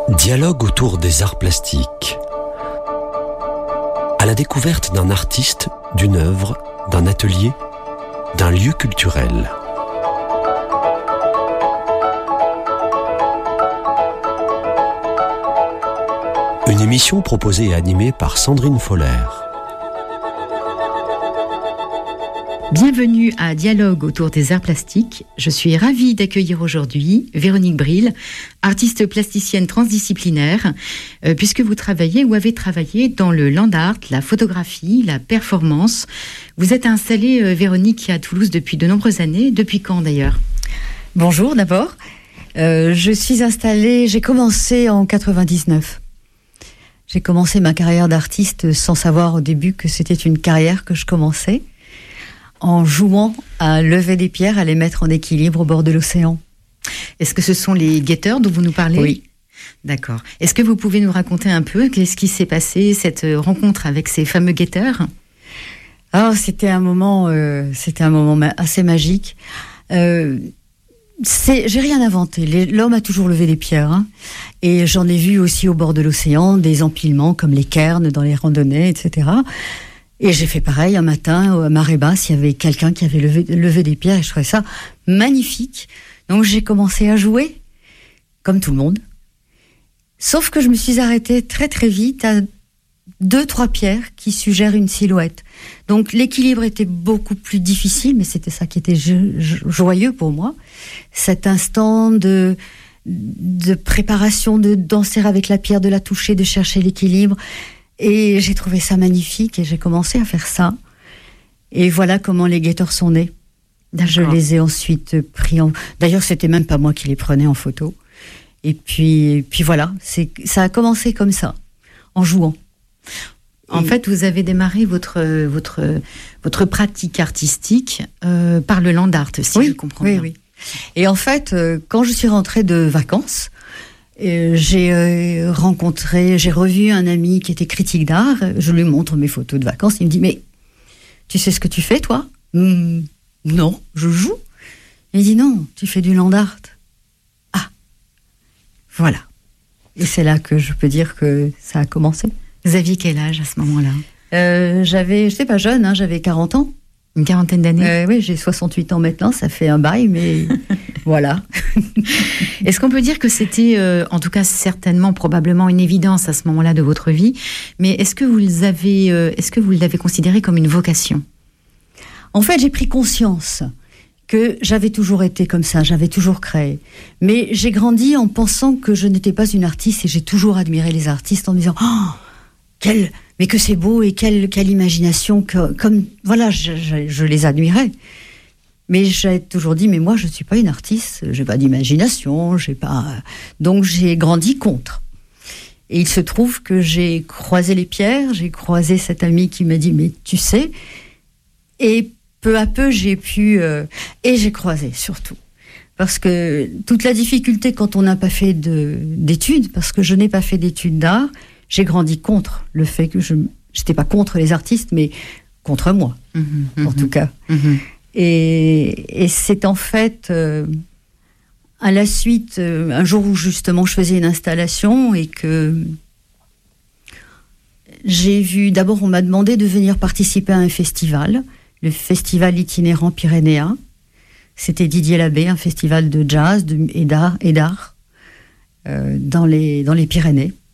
Dialogue autour des arts plastiques. À la découverte d'un artiste, d'une œuvre, d'un atelier, d'un lieu culturel. Une émission proposée et animée par Sandrine Foller. Bienvenue à Dialogue autour des arts plastiques. Je suis ravie d'accueillir aujourd'hui Véronique Bril, artiste plasticienne transdisciplinaire, puisque vous travaillez ou avez travaillé dans le land art, la photographie, la performance. Vous êtes installée, Véronique, à Toulouse depuis de nombreuses années. Depuis quand d'ailleurs ? Bonjour d'abord. Je suis installée, j'ai commencé en 99. J'ai commencé ma carrière d'artiste sans savoir au début que c'était une carrière que je commençais, en jouant à lever des pierres, à les mettre en équilibre au bord de l'océan. Est-ce que ce sont les guetteurs dont vous nous parlez ? Oui. D'accord. Est-ce que vous pouvez nous raconter un peu qu'est-ce qui s'est passé, cette rencontre avec ces fameux guetteurs ? C'était un moment assez magique. J'ai rien inventé. L'homme a toujours levé des pierres, hein. Et j'en ai vu aussi au bord de l'océan des empilements comme les cairns dans les randonnées, etc. Et j'ai fait pareil un matin à marée basse. Il y avait quelqu'un qui avait levé des pierres et je trouvais ça magnifique. Donc j'ai commencé à jouer comme tout le monde. Sauf que je me suis arrêtée très très vite à 2-3 pierres qui suggèrent une silhouette. Donc l'équilibre était beaucoup plus difficile, mais c'était ça qui était joyeux pour moi. Cet instant de préparation, de danser avec la pierre, de la toucher, de chercher l'équilibre. Et j'ai trouvé ça magnifique et j'ai commencé à faire ça. Et voilà comment les guetteurs sont nés. D'accord. Je les ai ensuite pris en... D'ailleurs, c'était même pas moi qui les prenais en photo. Et puis voilà, ça a commencé comme ça, en jouant. En fait, vous avez démarré votre pratique artistique par le land art, si je comprends bien. Oui. Et en fait, quand je suis rentrée de vacances, j'ai revu un ami qui était critique d'art. Je lui montre mes photos de vacances. Il me dit, mais tu sais ce que tu fais, toi ? Non, je joue. Il me dit, non, tu fais du land art. Ah, voilà. Et c'est là que je peux dire que ça a commencé. Vous aviez quel âge à ce moment-là ? J'étais pas jeune, j'avais 40 ans. Une quarantaine d'années ? Oui, j'ai 68 ans maintenant, ça fait un bail, mais voilà. Est-ce qu'on peut dire que c'était, en tout cas certainement, probablement une évidence à ce moment-là de votre vie, mais est-ce que vous l'avez considéré comme une vocation ? En fait, j'ai pris conscience que j'avais toujours été comme ça, j'avais toujours créé. Mais j'ai grandi en pensant que je n'étais pas une artiste et j'ai toujours admiré les artistes en me disant « Oh, mais que c'est beau et quelle imagination, comme voilà, je les admirais. Mais j'ai toujours dit, mais moi je ne suis pas une artiste, j'ai pas d'imagination, donc j'ai grandi contre. Et il se trouve que j'ai croisé les pierres, j'ai croisé cet ami qui m'a dit, mais tu sais, et peu à peu j'ai pu, et j'ai croisé surtout. Parce que toute la difficulté quand on n'a pas fait d'études, parce que je n'ai pas fait d'études d'art, j'ai grandi contre le fait que j'étais pas contre les artistes, mais contre moi, en tout cas. Et c'est en fait, à la suite, un jour où justement je faisais une installation et que j'ai vu, d'abord on m'a demandé de venir participer à un festival, le festival itinérant Pyrénéen. C'était Didier Labbé, un festival de jazz et d'art dans les Pyrénées.